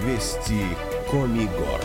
Вести Комигор.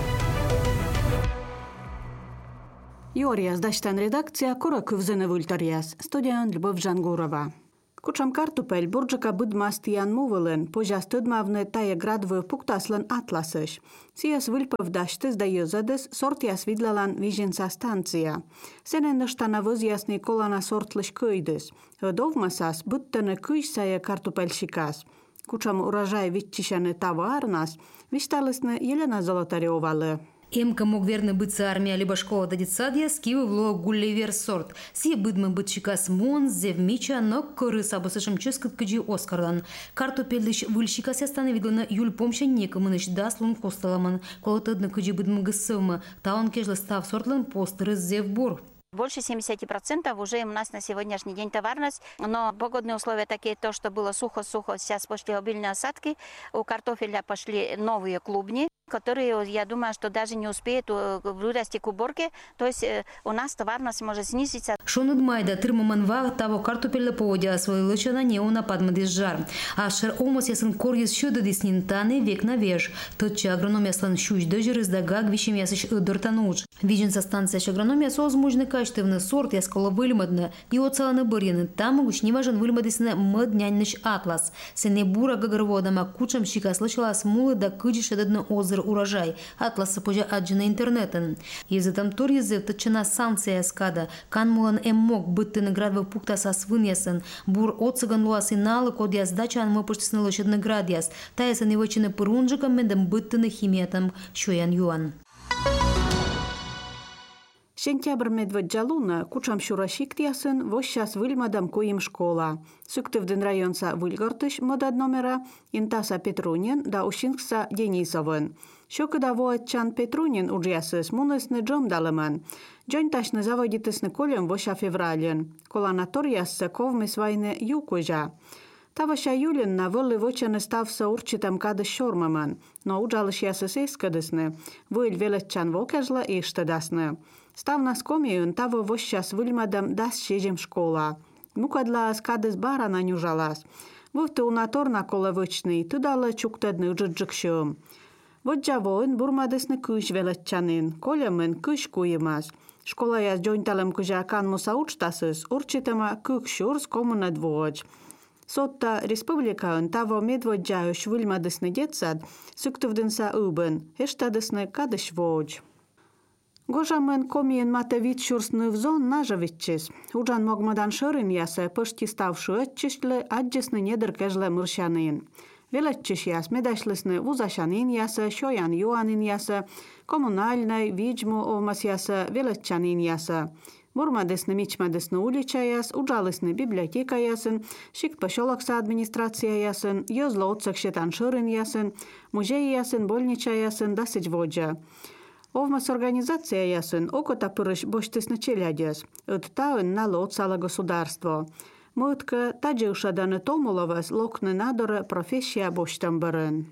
Юрия Сдачтан редакция Кора Кувзена Вульториас. Студия Любовь Жангурова. Кучам картопель бурджака будмастиян мувелен, пожа студмавне тая градвы пуктаслан атласыш. Сиас выльпов даштыз да юзадыз сортиас видлалан виженца станция. Сенендыштана возясный колана сортлыш кыйдыз. Довмасас буттаны кыйсая картопельщикас. Кучам урожай витчишаны товарнас, вишталысны Елена Золотаревалы. Эмка мог верно быться армия либо школа до детсадья, скивы вло гулливер сорт. Си быдмы бытчикас мон, зев мича, но корыс абысышым ческат кыджи Оскарлан. Картопельдыш выльщикас ястановидлана юль помща некомыныш даслун косталаман. Колотыдны кыджи быдмы гысылмы, таун кежлы став сортлан постеры зев бор. Больше 70% уже у нас на сегодняшний день товарность, но погодные условия такие, то, что было сухо-сухо, сейчас пошли обильные осадки, у картофеля пошли новые клубни, которые, я думаю, что даже не успеют вырасти к уборке, то есть у нас товарность может снизиться. Шонуд майда тырмаманва того картопеля поводя свой лычана неуна падмадис жар. А шер омос ясын корьес щуды диснинтаны век на веж. Тотча агрономия слан щуч дожир издага гвищем ясыш ыдыртануж. Видженца станция агрономия созмужны качественно сорт яскола выльмадна. И оцаланы бырьяны там могуч не важен выльмадисны маднянныш атлас. Сене бура гагарводама кучам щика слышала смулы да кыджиш эдадны озыр урожай. Атласа позя аджина интернетен. Езетам тор езет тачана санкция скада. Канмулан мог бытты наградвы пуктаса свыньясын. Бур оцыган луасы налык од яздачан мыпыштысны лошад наградьяс. Таясын ивачины пырунжикам мендем быттыны химиятам шоян юан. Сентябрь медведджалуна кучам шурашиктиясын вощас выльмадам коим школа. Суктывдын районса выльгортыш модад номера интаса Петрунин да ущинкса Денисовын. Шокыда воатчан Петрунин уджясыс мунысны джом далымын. Джонташны заводитысны колем воща феврален. Коланаторияссы ковмыс вайны юкужа. Таваша юлин на вылы вочаны ставса урчитам кадыш шормамын. Но уджалыш ясыс эскадысны. Выль велетчан вокежла иштадасны. Ставна скомиюн таво вощас выльмадам дас шежем школа. Мукадла скадыс барана нюжалас. Вывты унаторна коловычный, тудала чуктадны уджыджыкшым. Воджавоин бурмадысны кыш велетчанын, колямын кыш куйымас. Школа яс джонталым кыжа канмуса учтасыс, урчитама кык шурс коммунад водж. Сотта республикаын таво медводжаюш выльмадысны детсад, суктывдынса ыбын, эштадысны кадыш водж. Гожамын комиен матавит шурсны взон нажавитчис. Уджан могмадан шырын ясы пышти ставшы өтчишлі аджысны недіркежлі мыршанын. Велетчиш яс медашлысны вузашанын ясы, шоян юанын ясы, коммунальный, виджму овмас ясы, велетчанын ясы. Бурмадысны мичмадысны улича яс, уджалысны библиотека ясын, шикт пошолокса администрация ясын, йозло отсакшетан шырын ясын, музей ясын, больнича ясын, дасыч воджа. Овмас организация ясын окота пырыш боштысны челядес, ыттаын налы отсала государство. Мытка таджыушаданы томуловас локны надоры профессия боштан бырын.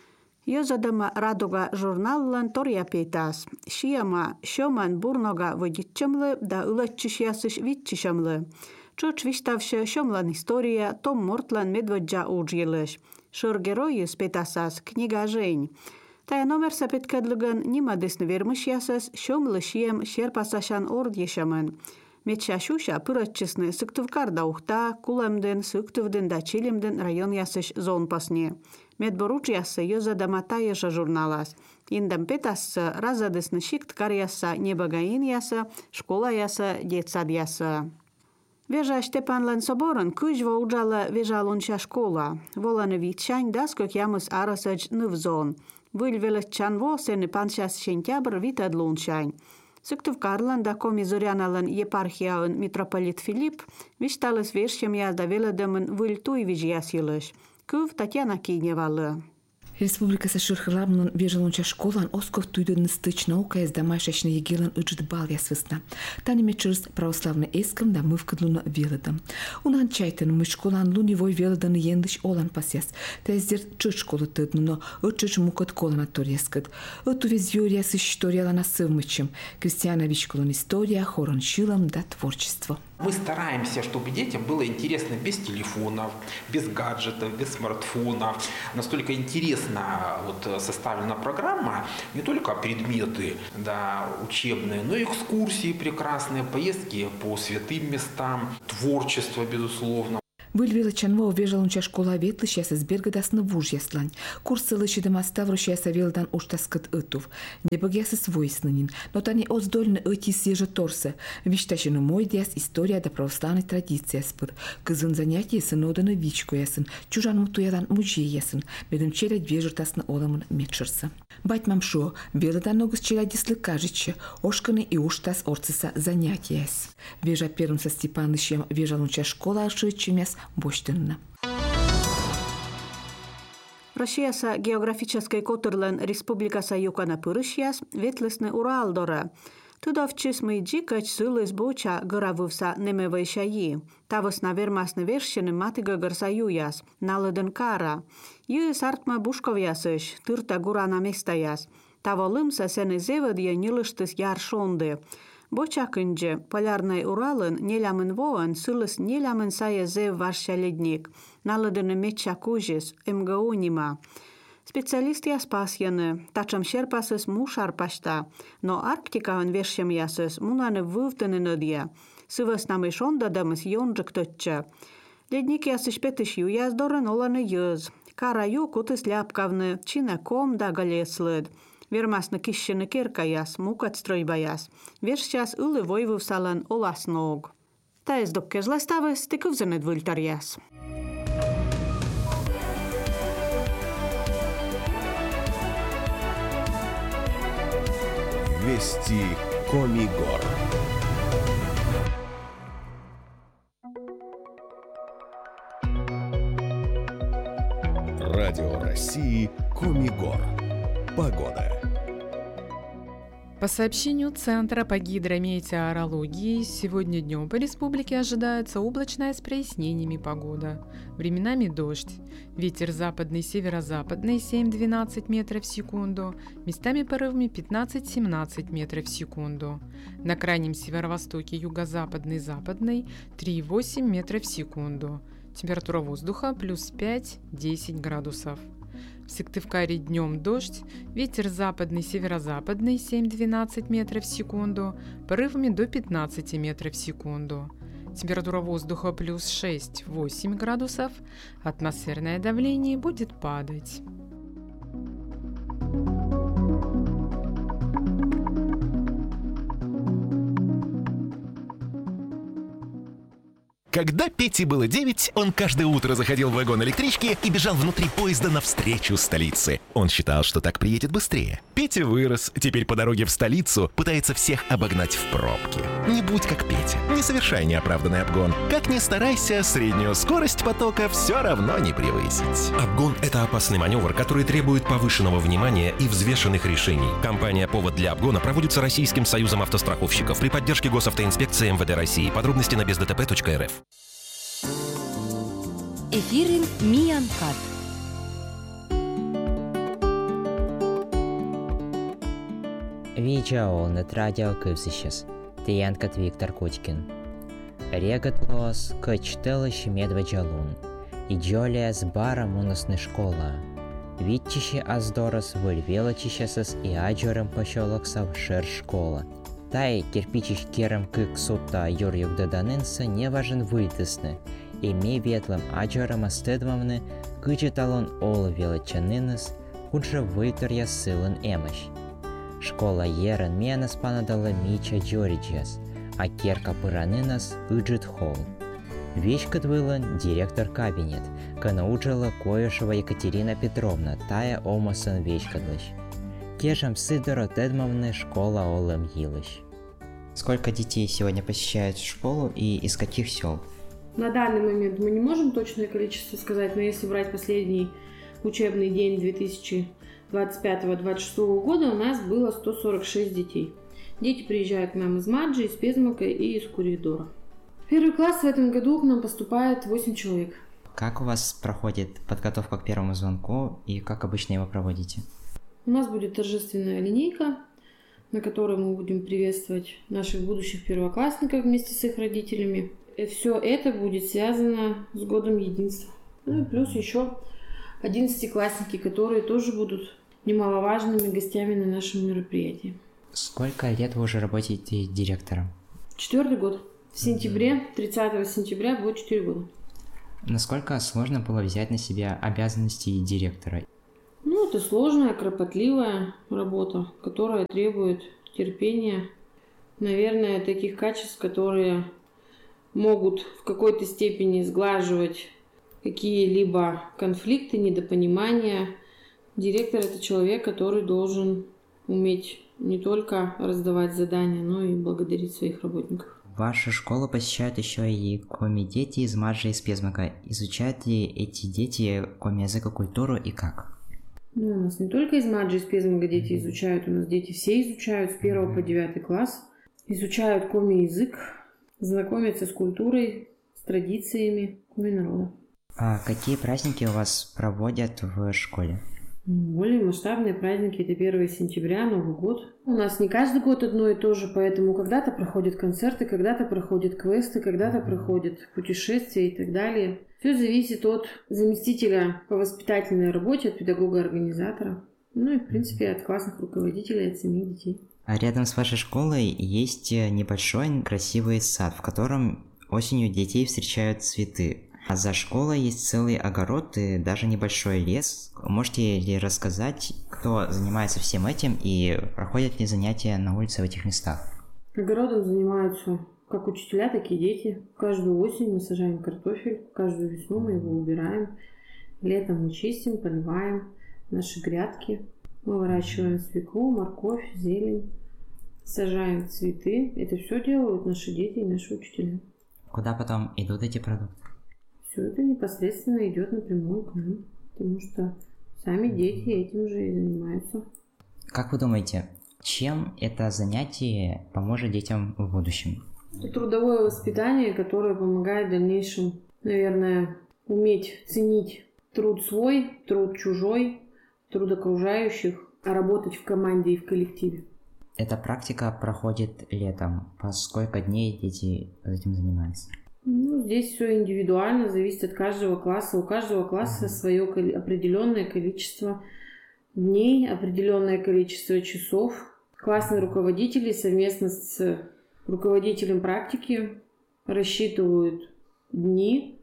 Йозадама радуга журналлан торя пейтас. Шияма шоман бурнога выдитчымлы да ылатчыш ясыш витчишымлы. Чуч виштавшы шомлан история том мортлан медводжа уджелыш. Шыр герои спетасас книга жень. Тая номер сапеткадлыган нимадысны вермыш ясас шомлы шием шерпасашан орд ешамын. Метша шуша пыратчысны сыктывкарда ухта, кулемден, сыктывден да чилемден район ясыш зон пасне. Медборуч ясы йозадама таеша журналас. Индам петассы разадысны шикт кар яса небагаин яса, школа яса, детсад яса. Вежа Штепанлен соборын кыжва уджала вежалунча школа. Воланы витчань даскок ямыс арасач нывзон. Выль велетчан во сены панчас сентябрь витадлунчань. Сыктывкарлан да комизуряналан епархияын митрополит Филипп вишталыс вершем язда веледемын выль туй вижясилыш. Кыв Татьяна Киневалы. Республика Сашырхыламнын вежалунча школан осков туйдын стыч наука из домашечный егелан ыджит бал ясвысна. Таниме чырс православный эскам да мывкадлуна веледам. Унан чайтын мы школан луневой веледан ендыш олан пасяс. Тездер чыч школы тыднуно, ычыч мукот колана торескат. Эту вез юрияс историяла сывмычем. Крестьянович колон история, хорон шилом да творчество. Мы стараемся, чтобы детям было интересно без телефонов, без гаджетов, без смартфонов. Настолько интересно интересно вот составлена программа, не только предметы, да, учебные, но и экскурсии прекрасные, поездки по святым местам, творчество, безусловно. Выльвелычанва увежалунча школа ветлыщасы сбергадасны вужьяслань. Курсы лычидыма ставрущаяся велдан уштаскат ытув. Небогясы свойственнин, но тани оздольны ыти свежи торсы. Виштащины мой диас история да православной традиции спыт. Кызын занятия сыноданы вичку ясын, чужан мутуядан мужей ясын, медым челядь вежертасны оламын метшырсы. Батьмам шо, велдан ногус челядислы кажече, ошканы и уштас орцыса занятияс. Вежа первым со Степанычем вежалунча школа ашычемяс боштынна. Россияса географической котырлен республикаса юкана пырышьяс ветлесны Уралдора. Тудовчис мы джикач сылыс боча гыравывса немевайшаи. Тавыс навермасны вершины матыга гырсаюяс, налыдын кара. Юис артма бушковясыш, тырта гурана местаяс. Таволымса сены зевыдье нилыштыс яршонды. Бочакынже полярный Уралын нелямын воан сылыс нелямын сая зев варша ледник. Налыдыны меча кужис, МГУ нима. Специалист яспасьяны, тачам щерпасыс мушар пашта, но Арктикаан вершем ясыс мунаны вывтыны нудья. Сывыс намышон дадамыс йонжык тотча. Ледник ясыш петыш юяздорын оланы йыз. Караю кутыс ляпкавны, чина ком да галеслыд. Вермасны кищыны керкаяс, мукат стройбаяс. Вершчас ылы войвывсалан олас ног. Та из доккежластавыс тыкывзынет выльтаряс. Вести Комигор. Радио России Комигор. Погода. По сообщению Центра по гидрометеорологии, сегодня днем по республике ожидается облачная с прояснениями погода. Временами дождь. Ветер западный, северо-западный 7-12 метров в секунду, местами порывами 15-17 метров в секунду. На крайнем северо-востоке юго-западный, западный 3,8 метров в секунду. Температура воздуха плюс 5-10 градусов. В Сыктывкаре днем дождь, ветер западный, северо-западный 7-12 метров в секунду, порывами до 15 метров в секунду. Температура воздуха плюс 6-8 градусов, атмосферное давление будет падать. Когда Пете было 9, он каждое утро заходил в вагон электрички и бежал внутри поезда навстречу столице. Он считал, что так приедет быстрее. Петя вырос, теперь по дороге в столицу пытается всех обогнать в пробке. Не будь как Петя, не совершай неоправданный обгон. Как ни старайся, среднюю скорость потока все равно не превысить. Обгон – это опасный маневр, который требует повышенного внимания и взвешенных решений. Компания «Повод для обгона» проводится Российским союзом автостраховщиков при поддержке Госавтоинспекции МВД России. Подробности на бездтп.рф. Эфирин Миянкат. Видео на радио Кывсищес. Тиянкат Виктор Кутькин. Регат лос качтелыш медведжалун. Идёлия с бара мунасны школа. Витчище аздорос выльвелочищесас и аджором пощелоксав шер школа. Тай кирпичиш керам кык сутта юрюк даданынса не важен выльтысны. Имей ветлым аджором астыдмамны кычеталон ол величаныныс, худже выльтырья сылын эмыш. Школа ерен менас панадала мича джориджес, а керка пыранынас ыджит холл. Вечкат вылын директор кабинет, канауджала Коешева Екатерина Петровна, тая омасын вечкадлыш. Кежам Сидоро Тедмовны школа олым елыш. Сколько детей сегодня посещают школу и из каких сел? На данный момент мы не можем точное количество сказать, но если брать последний учебный день 2025-2026 года, у нас было 146 детей. Дети приезжают к нам из Маджи, из Пезмака и из Куридора. В первый класс в этом году к нам поступает 8 человек. Как у вас проходит подготовка к первому звонку и как обычно его проводите? У нас будет торжественная линейка, на которой мы будем приветствовать наших будущих первоклассников вместе с их родителями. И все это будет связано с годом единства. Ну и плюс еще 11-классники, которые тоже будут немаловажными гостями на нашем мероприятии. Сколько лет вы уже работаете директором? 4-й год. В сентябре, 30 сентября будет 4 года. Насколько сложно было взять на себя обязанности директора? Это сложная, кропотливая работа, которая требует терпения, наверное, таких качеств, которые могут в какой-то степени сглаживать какие-либо конфликты, недопонимания. Директор – это человек, который должен уметь не только раздавать задания, но и благодарить своих работников. Вашу школу посещают еще и коми-дети из Маджи и Спезмака. Изучают ли эти дети коми-язык и культуру и как? У нас не только из Маджи и Спезмака дети изучают, у нас дети все изучают с 1 по 9 класс. Изучают коми-язык, знакомятся с культурой, с традициями коми-народа. А какие праздники у вас проводят в школе? Более масштабные праздники – это 1 сентября, Новый год. У нас не каждый год одно и то же, поэтому когда-то проходят концерты, когда-то проходят квесты, когда-то проходят путешествия и так далее. Все зависит от заместителя по воспитательной работе, от педагога-организатора, и, в принципе, от классных руководителей, от самих детей. А рядом с вашей школой есть небольшой красивый сад, в котором осенью детей встречают цветы. А за школой есть целый огород и даже небольшой лес. Можете ли рассказать, кто занимается всем этим и проходят ли занятия на улице в этих местах? Огородом занимаются как учителя, так и дети. Каждую осень мы сажаем картофель, каждую весну мы его убираем. Летом мы чистим, поливаем наши грядки. Мы выращиваем свеклу, морковь, зелень, сажаем цветы. Это все делают наши дети и наши учителя. Куда потом идут эти продукты? Все это непосредственно идет напрямую к нам, потому что сами дети этим же и занимаются. Как вы думаете, чем это занятие поможет детям в будущем? Это трудовое воспитание, которое помогает в дальнейшем, наверное, уметь ценить труд свой, труд чужой, труд окружающих, а работать в команде и в коллективе. Эта практика проходит летом. По сколько дней дети этим занимаются? Здесь все индивидуально, зависит от каждого класса. У каждого класса свое определенное количество дней, определенное количество часов. Классные руководители совместно с руководителем практики рассчитывают дни,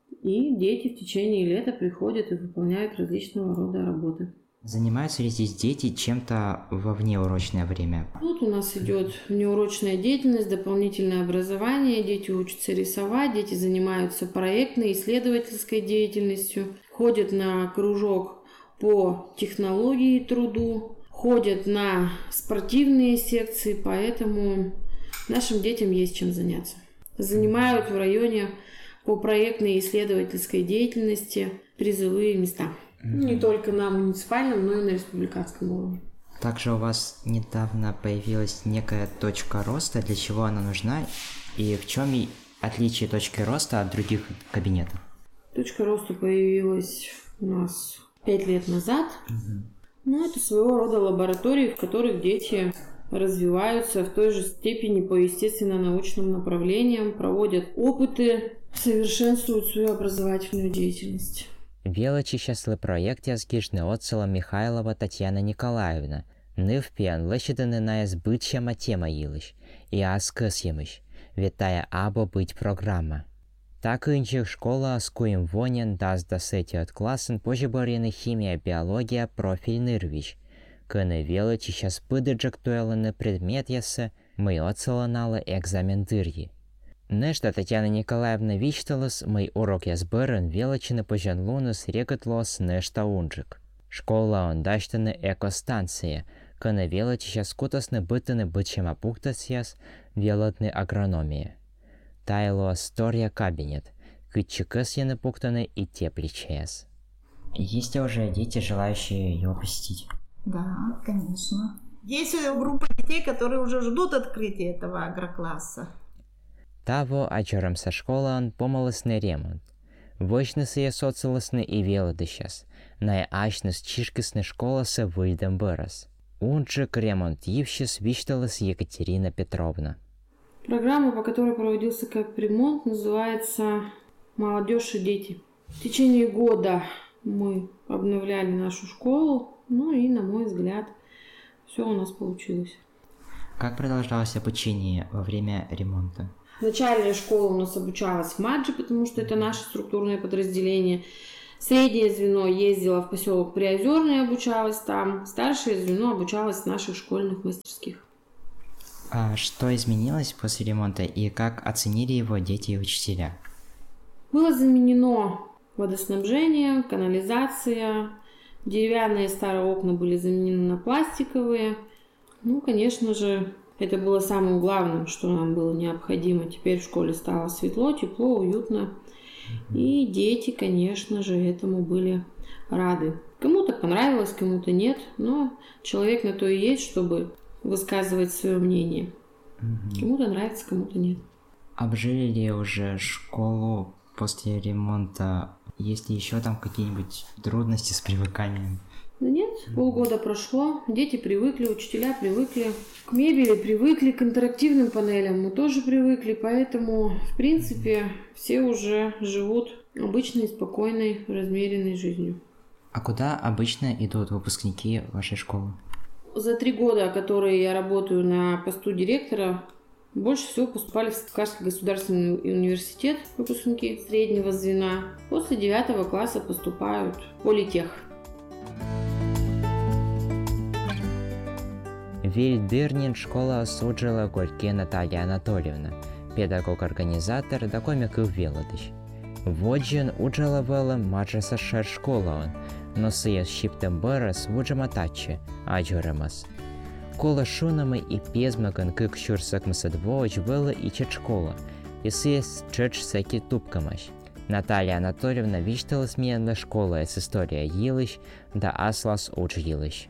и дети в течение лета приходят и выполняют различного рода работы. Занимаются ли здесь дети чем-то во внеурочное время? Тут у нас идет внеурочная деятельность, дополнительное образование, дети учатся рисовать, дети занимаются проектной, исследовательской деятельностью, ходят на кружок по технологии труду, ходят на спортивные секции, поэтому нашим детям есть чем заняться. Занимают в районе по проектной и исследовательской деятельности призовые места. Не только на муниципальном, но и на республиканском уровне. Также у вас недавно появилась некая точка роста. Для чего она нужна? И в чем отличие точки роста от других кабинетов? Точка роста появилась у нас 5 лет назад. Это своего рода лаборатории, в которых дети развиваются в той же степени по естественно-научным направлениям, проводят опыты, совершенствуют свою образовательную деятельность. Величчасли проєкті згіжне оцела Михайлова Татьяна Николаевна. Нивпіан лещедене на збитчама тема їлиш. І аскис ємиш. Вітає або бить програма. Так інших школа аскуєм вонен дасть до сеті от класен пожиборєне хімія, біологія, профільний рвіч. Кыны величчас пыдыджактуэлыны предмет ясы, мы оцеланалы экзамен дырьи. Нешта Татьяна Николаевна вичталыс, мой урок язбырын величины пожанлуныс рекотлос нешта унжик. Школа он даштаны экостанция, кыны величчас кутасны бытыны бычема пуктас яс, велотны агрономия. Тайло стория кабинет, кытчыкыс яны пуктаны и тепличаяс. Есть ли уже дети, желающие его посетить? Да, конечно. Есть группа детей, которые уже ждут открытия этого агрокласса. Таво ачарам со школы он помолосный ремонт. Вочнысы социлосны и велодыщас. Найачныс чишкисны школасы выйдем бырас. Унчик ремонт ивщис вишталась Екатерина Петровна. Программа, по которой проводился капремонт, называется «Молодежь и дети». В течение года мы обновляли нашу школу. Ну и, на мой взгляд, все у нас получилось. Как продолжалось обучение во время ремонта? Начальная школа у нас обучалась в Маджи, потому что это наше структурное подразделение. Среднее звено ездило в поселок Приозерный, обучалось там. Старшее звено обучалось в наших школьных мастерских. А что изменилось после ремонта и как оценили его дети и учителя? Было заменено водоснабжение, канализация. Деревянные старые окна были заменены на пластиковые. Ну, конечно же, это было самым главным, что нам было необходимо. Теперь в школе стало светло, тепло, уютно. И дети, конечно же, этому были рады. Кому-то понравилось, кому-то нет. Но человек на то и есть, чтобы высказывать свое мнение. Кому-то нравится, кому-то нет. Обжили ли уже школу после ремонта? Есть ли еще там какие-нибудь трудности с привыканием? Да нет, полгода прошло, дети привыкли, учителя привыкли, к мебели привыкли, к интерактивным панелям мы тоже привыкли, поэтому, в принципе, все уже живут обычной, спокойной, размеренной жизнью. А куда обычно идут выпускники вашей школы? За 3 года, которые я работаю на посту директора, больше всего поступали в Сыктывкарский государственный университет выпускники среднего звена. После 9 класса поступают в политех. Вильдбирнин школа осуджила Гольке Наталья Анатольевна, педагог-организатор докомик Велодыч. Воджин уджалавала маджаса шер школа он, но сыя щиптем бэрас вуджаматачи, аджурамас. Кола шунамы и пезмаган кык щурсакмасад воч была и чет школа, и сыя чет саки тупкамаш. Наталья Анатольевна вичтала сменла школа с история елыш, да аслас уч елыш.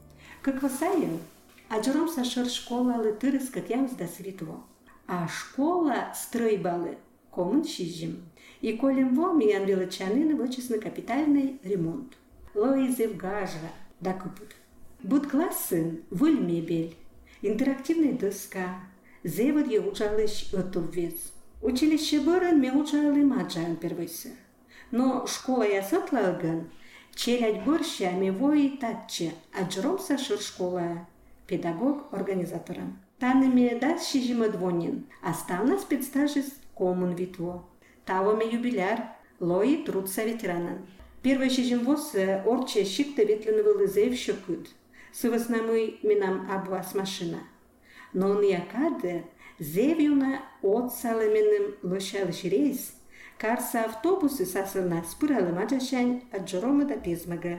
Как васаем, аджурам сашар школа летырыс как ямс да светло, а школа стройбалы комын шижим. И колем во миян величанин вычесно капитальный ремонт. Лоизев гажа да купут. Буд классын выль мебель, интерактивная доска, зевод я учалыш отувец. Училище бырын ме учалы маджан первыйсы. Но школа я сотлалган, челядь борща ме вои татче, аджром сашыр школа, педагог-организатором. Таныме дас шижима двонин, а ставна спецстажис коммун витво. Того ме юбиляр, лои трудца ветеранан. Первый шижим воз орче щикта ветленого лызев щекут. Сывоснамый минам абвас машина. Но он якаде зевюна от саламенным лошалыш рейс, карса автобусы сасылна спыралы маджашань от Джерома до Пизмага.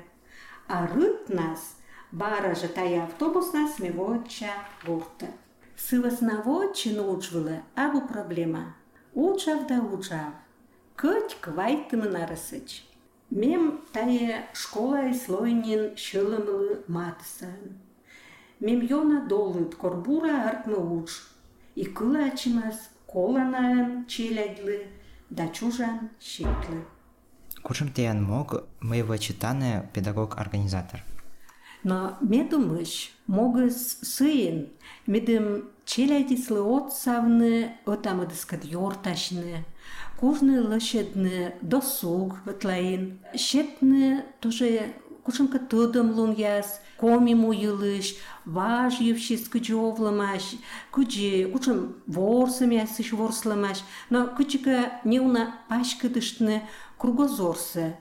А рыт нас бара же тая автобус нас мевоча гурта. Сывоснаво чину учвала абу проблема. Учав да учав. Кыть квайтымы нарысыч. Мем тая школа и слойнин шылымлы матысан. Мем йона долыт корбура артмы уч. И кыла ачимас коланаем челядлы, да чужан щитлы. Кучым тян мог моего читания педагог-организатор. Но медумыш могыс сыин, медым челядислы отсавны, отамыдыскат йорташны, кужны лошадны досуг отлаин, щетны тоже кушанка тыдым лун яс, комиму йылыш, важ евшис кычы овламаш, кычы кушам ворсым ясыш ворсламаш, но кычыка неуна пашкыдыштны кругозорсы.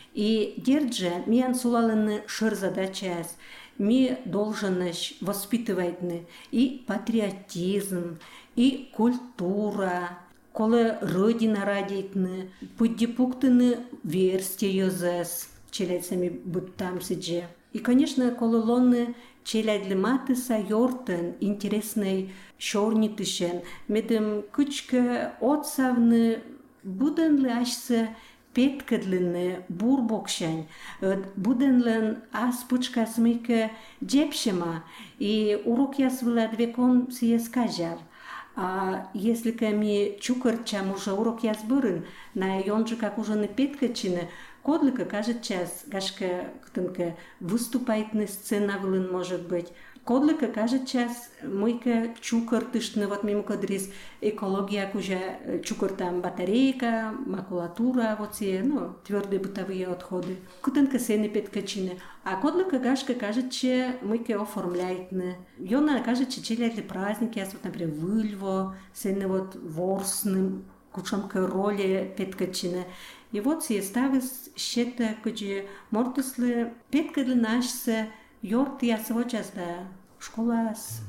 И держа миян сулалыны шыр задачас, ми должность воспитывать и патриотизм, и культура, колы родина радитны, поддепуктыны версте йозес, челядсами будь там сидже. И, конечно, колы лонны челядли матыса йортен, интересный шорнитышен, медем кычка отсавны буден лашся петкадлыны бурбокшань, буденлен аспучка смыка джепшема, и урок я свыла двекон сие скажал. А если ками чукарчам уже урок я сбырын, на йонжи как уже на петкачины, кодлика кажет час, гашка ктынка выступает на сцена влын может быть, Кодлика каже час мойка чукър тъщна вот мимо кадрис екология кожа чукър там батарейка, макулатура, вот си, твърде бытовые отходы. Кутенка се не петкачине. А кодлика гашка каже, че мойка оформляйтне. И она каже, че челяли праздники, аз вот, например, выльво, се не вот ворсным, кучамка роли петкачине. И вот си стави щета, каже, мортосле петка для наш се Йорт я сегодня да школа с